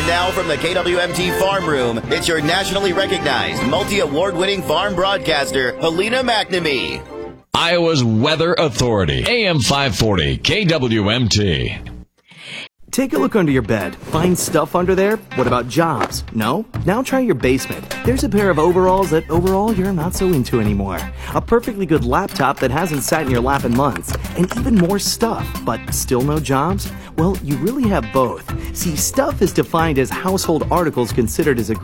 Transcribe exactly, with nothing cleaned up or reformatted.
And now from the K W M T Farm Room, it's your nationally recognized, multi-award winning farm broadcaster, Helena McNamee. Iowa's Weather Authority, A M five forty, K W M T. Take a look under your bed. Find stuff under there? What about jobs? No? Now try your basement. There's a pair of overalls that overall you're not so into anymore. A perfectly good laptop that hasn't sat in your lap in months. And even more stuff, but still no jobs? Well, you really have both. See, stuff is defined as household articles considered as a